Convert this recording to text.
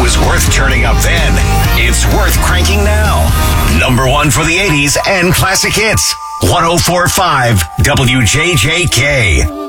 was worth turning up then, it's worth cranking now. Number one for the 80s and classic hits. 104.5 WJJK.